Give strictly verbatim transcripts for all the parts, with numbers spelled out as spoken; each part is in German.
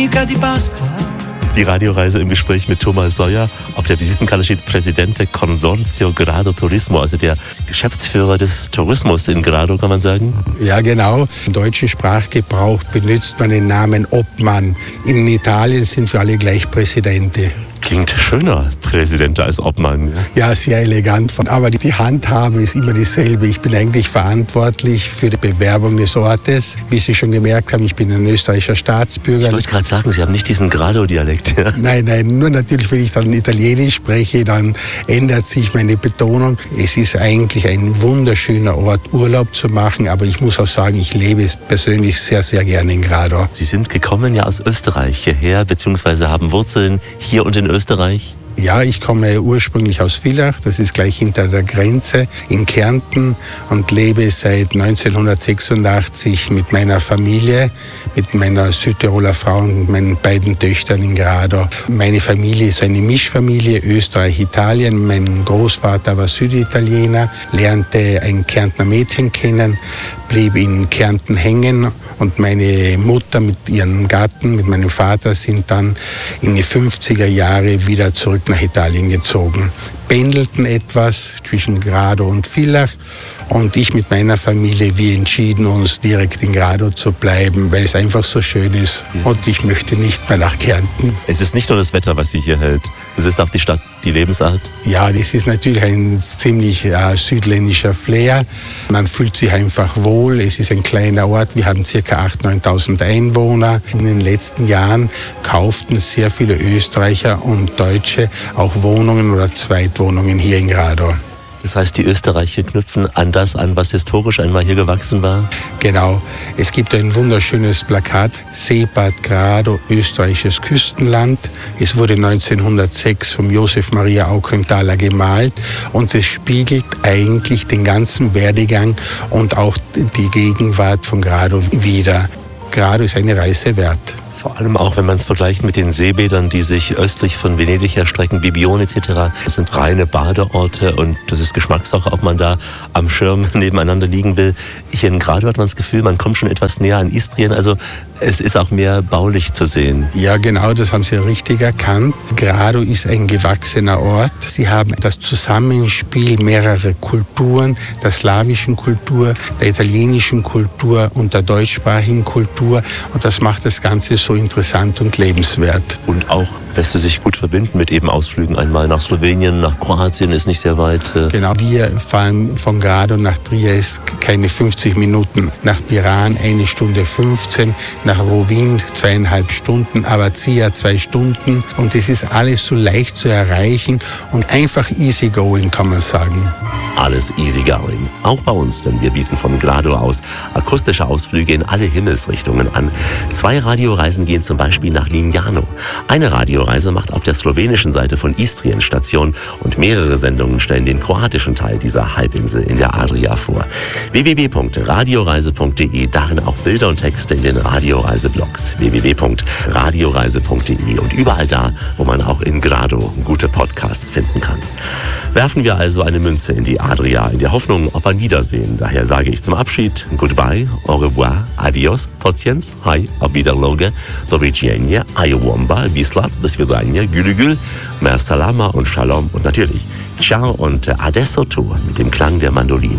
domenica di Pasqua. Die Radioreise im Gespräch mit Thomas Soyer. Auf der Visitenkarte steht Presidente Consorzio Grado Turismo, also der Geschäftsführer des Tourismus in Grado, kann man sagen? Ja, genau. Im deutschen Sprachgebrauch benutzt man den Namen Obmann. In Italien sind wir alle gleich Presidente. Klingt schöner, Präsident als Obmann. Ja, sehr elegant. Aber die Handhabe ist immer dieselbe. Ich bin eigentlich verantwortlich für die Bewerbung des Ortes. Wie Sie schon gemerkt haben, ich bin ein österreichischer Staatsbürger. Ich wollte gerade sagen, Sie haben nicht diesen Grado-Dialekt. Ja? Nein, nein, nur natürlich, wenn ich dann Italienisch spreche, dann ändert sich meine Betonung. Es ist eigentlich ein wunderschöner Ort, Urlaub zu machen. Aber ich muss auch sagen, ich lebe es persönlich sehr, sehr gerne in Grado. Sie sind gekommen ja aus Österreich hierher, beziehungsweise haben Wurzeln hier und in Österreich? Ja, ich komme ursprünglich aus Villach, das ist gleich hinter der Grenze in Kärnten und lebe seit neunzehnhundertsechsundachtzig mit meiner Familie, mit meiner Südtiroler Frau und meinen beiden Töchtern in Grado. Meine Familie ist eine Mischfamilie, Österreich, Italien. Mein Großvater war Süditaliener, lernte ein Kärntner Mädchen kennen, blieb in Kärnten hängen und meine Mutter mit ihrem Gatten, mit meinem Vater, sind dann in die fünfziger Jahre wieder zurück nach Italien gezogen. Pendelten etwas zwischen Grado und Villach und ich mit meiner Familie, wir entschieden uns direkt in Grado zu bleiben, weil es einfach so schön ist und ich möchte nicht mehr nach Kärnten. Es ist nicht nur das Wetter, was Sie hier hält, es ist auch die Stadt, die Lebensart. Ja, das ist natürlich ein ziemlich äh, südländischer Flair. Man fühlt sich einfach wohl, es ist ein kleiner Ort, wir haben ca. achttausend, neuntausend Einwohner. In den letzten Jahren kauften sehr viele Österreicher und Deutsche auch Wohnungen oder Zweitwohnungen hier in Grado. Das heißt, die Österreicher knüpfen an das an, was historisch einmal hier gewachsen war? Genau. Es gibt ein wunderschönes Plakat, Seebad Grado, österreichisches Küstenland. Es wurde neunzehnhundertsechs vom Josef Maria Augenthaler gemalt und es spiegelt eigentlich den ganzen Werdegang und auch die Gegenwart von Grado wider. Grado ist eine Reise wert. Vor allem auch, wenn man es vergleicht mit den Seebädern, die sich östlich von Venedig erstrecken, Bibione et cetera. Das sind reine Badeorte und das ist Geschmackssache, ob man da am Schirm nebeneinander liegen will. Hier in Grado hat man das Gefühl, man kommt schon etwas näher an Istrien. Also es ist auch mehr baulich zu sehen. Ja, genau, das haben Sie richtig erkannt. Grado ist ein gewachsener Ort. Sie haben das Zusammenspiel mehrerer Kulturen, der slawischen Kultur, der italienischen Kultur und der deutschsprachigen Kultur. Und das macht das Ganze so interessant und lebenswert. Und auch lässt es sich gut verbinden mit eben Ausflügen einmal nach Slowenien, nach Kroatien ist nicht sehr weit. Genau, wir fahren von Grado nach Triest keine fünfzig Minuten, nach Piran eine Stunde fünfzehn, nach Rovinj zweieinhalb Stunden, Abazia zwei Stunden und es ist alles so leicht zu erreichen und einfach easygoing, kann man sagen. Alles easygoing, auch bei uns, denn wir bieten von Grado aus akustische Ausflüge in alle Himmelsrichtungen an. Zwei Radioreisen gehen zum Beispiel nach Lignano. Eine Radioreise macht auf der slowenischen Seite von Istrien Station und mehrere Sendungen stellen den kroatischen Teil dieser Halbinsel in der Adria vor. w w w punkt radioreise punkt d e, darin auch Bilder und Texte in den Radioreiseblogs w w w punkt radioreise punkt d e und überall da, wo man auch in Grado gute Podcasts finden kann. Werfen wir also eine Münze in die Adria, in der Hoffnung auf ein Wiedersehen. Daher sage ich zum Abschied Goodbye, au revoir, adios, tociens, hi, auf Wiederloge, do widzenia, ayowomba, Wislat, do svidania, gülügül, mer salama und shalom und natürlich ciao und adesso tu mit dem Klang der Mandolin.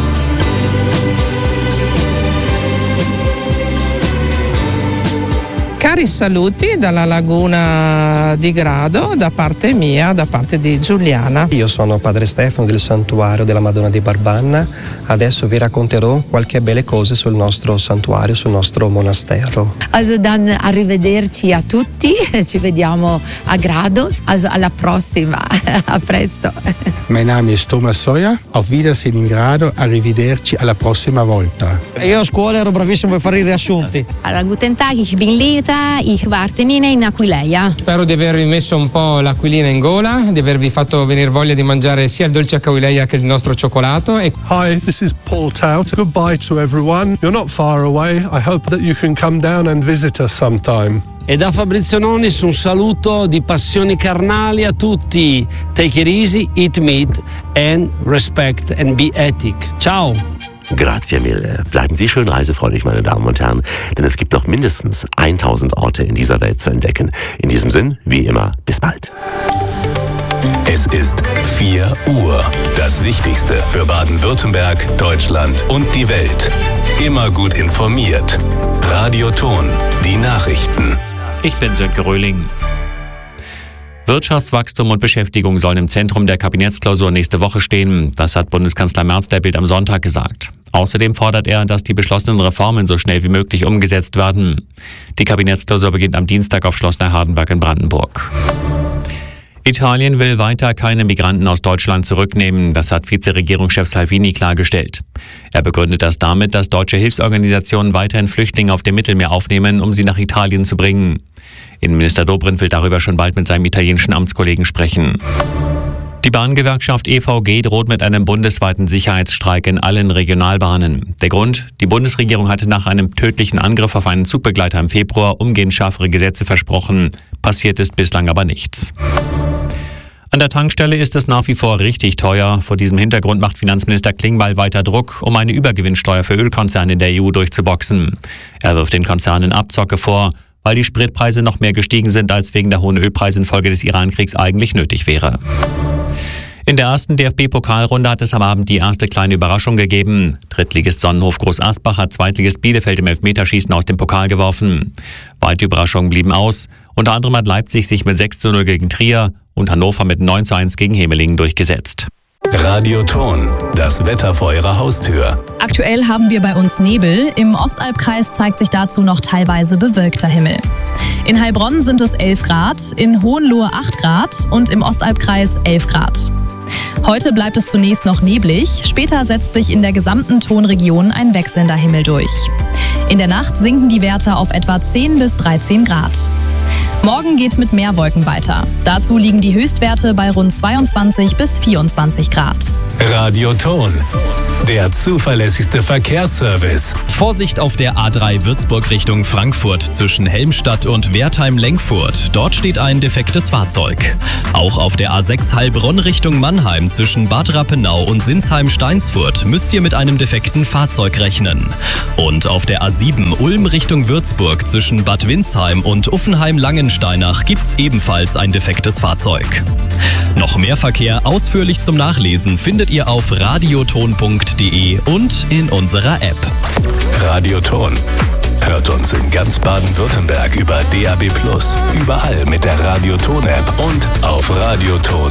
Cari saluti dalla laguna di Grado da parte mia, da parte di Giuliana. Io sono padre Stefano del santuario della Madonna di Barbanna. Adesso vi racconterò qualche belle cose sul nostro santuario, sul nostro monastero. Also dann arrivederci a tutti, ci vediamo a Grado, also alla prossima, a presto. Mein Name ist Thomas Soyer, auf Wiedersehen in Grado, arrivederci alla prossima volta. Io a scuola ero bravissimo per fare i riassunti. Allora, guten Tag, ich bin Lita, ich wartenine in Aquileia. Spero di avervi messo un po' l'aquilina in gola, di avervi fatto venire voglia di mangiare sia il dolce Aquileia che il nostro cioccolato. Hi, this is Paul Tout. Goodbye to everyone. You're not far away. I hope that you can come down and visit us sometime. E da Fabrizio Nonis un saluto di passioni carnali a tutti. Take it easy, eat meat and respect and be ethic. Ciao! Grazie mille. Bleiben Sie schön reisefreudig, meine Damen und Herren, denn es gibt noch mindestens tausend Orte in dieser Welt zu entdecken. In diesem Sinn, wie immer, bis bald. Es ist vier Uhr. Das Wichtigste für Baden-Württemberg, Deutschland und die Welt. Immer gut informiert. Radio Ton, die Nachrichten. Ich bin Sönke Röhling. Wirtschaftswachstum und Beschäftigung sollen im Zentrum der Kabinettsklausur nächste Woche stehen. Das hat Bundeskanzler Merz der Bild am Sonntag gesagt. Außerdem fordert er, dass die beschlossenen Reformen so schnell wie möglich umgesetzt werden. Die Kabinettsklausur beginnt am Dienstag auf Schloss Neuhardenberg in Brandenburg. Italien will weiter keine Migranten aus Deutschland zurücknehmen. Das hat Vizeregierungschef Salvini klargestellt. Er begründet das damit, dass deutsche Hilfsorganisationen weiterhin Flüchtlinge auf dem Mittelmeer aufnehmen, um sie nach Italien zu bringen. Innenminister Dobrindt will darüber schon bald mit seinem italienischen Amtskollegen sprechen. Die Bahngewerkschaft E V G droht mit einem bundesweiten Sicherheitsstreik in allen Regionalbahnen. Der Grund? Die Bundesregierung hatte nach einem tödlichen Angriff auf einen Zugbegleiter im Februar umgehend schärfere Gesetze versprochen. Passiert ist bislang aber nichts. An der Tankstelle ist es nach wie vor richtig teuer. Vor diesem Hintergrund macht Finanzminister Klingbeil weiter Druck, um eine Übergewinnsteuer für Ölkonzerne in der E U durchzuboxen. Er wirft den Konzernen Abzocke vor, weil die Spritpreise noch mehr gestiegen sind, als wegen der hohen Ölpreise infolge des Irankriegs eigentlich nötig wäre. In der ersten D F B-Pokalrunde hat es am Abend die erste kleine Überraschung gegeben. Drittligist Sonnenhof Groß Asbach hat Zweitligist Bielefeld im Elfmeterschießen aus dem Pokal geworfen. Weitere Überraschungen blieben aus. Unter anderem hat Leipzig sich mit sechs zu null gegen Trier und Hannover mit neun zu eins gegen Hemelingen durchgesetzt. Radio Ton, das Wetter vor Ihrer Haustür. Aktuell haben wir bei uns Nebel. Im Ostalbkreis zeigt sich dazu noch teilweise bewölkter Himmel. In Heilbronn sind es elf Grad, in Hohenlohe acht Grad und im Ostalbkreis elf Grad. Heute bleibt es zunächst noch neblig, später setzt sich in der gesamten Tonregion ein wechselnder Himmel durch. In der Nacht sinken die Werte auf etwa zehn bis dreizehn Grad. Morgen geht's mit mehr Wolken weiter. Dazu liegen die Höchstwerte bei rund zweiundzwanzig bis vierundzwanzig Grad. Radio Ton, der zuverlässigste Verkehrsservice. Vorsicht auf der A drei Würzburg Richtung Frankfurt zwischen Helmstadt und Wertheim-Lenkfurt. Dort steht ein defektes Fahrzeug. Auch auf der A sechs Heilbronn Richtung Mannheim zwischen Bad Rappenau und Sinsheim-Steinsfurt müsst ihr mit einem defekten Fahrzeug rechnen. Und auf der A sieben Ulm Richtung Würzburg zwischen Bad Windsheim und Uffenheim-Langensteinach gibt's ebenfalls ein defektes Fahrzeug. Noch mehr Verkehr ausführlich zum Nachlesen findet ihr auf radioton punkt de und in unserer App. Radio Ton. Hört uns in ganz Baden-Württemberg über D A B plus, überall mit der Radio Ton App und auf radioton